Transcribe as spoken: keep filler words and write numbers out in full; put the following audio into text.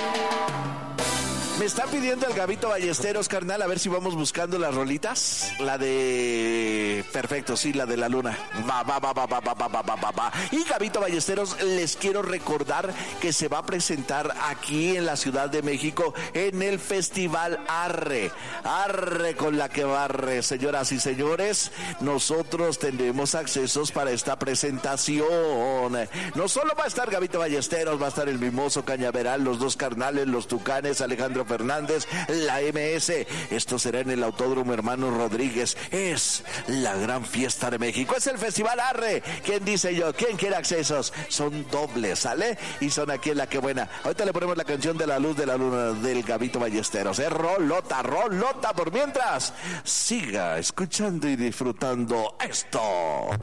Me están pidiendo el Gabito Ballesteros, carnal, a ver si vamos buscando las rolitas. La de... Perfecto, sí, la de la luna. Va, va, va, va, va, va, va, va, va, va. Y Gabito Ballesteros, les quiero recordar que se va a presentar aquí en la Ciudad de México en el Festival Arre. Arre con la que barre, señoras y señores. Nosotros tendremos accesos para esta presentación. No solo va a estar Gabito Ballesteros, va a estar el Mimoso Cañaveral, los dos carnales, los Tucanes, Alejandro Fernández, la eme ese. Esto será en el Autódromo Hermanos Rodríguez. Es la gran fiesta de México. Es el Festival Arre. ¿Quién dice yo? ¿Quién quiere accesos? Son dobles, ¿sale? Y son aquí en La Que Buena. Ahorita le ponemos la canción de la luz de la luna del Gabito Ballesteros. Es rolota, rolota. Por mientras, siga escuchando y disfrutando esto.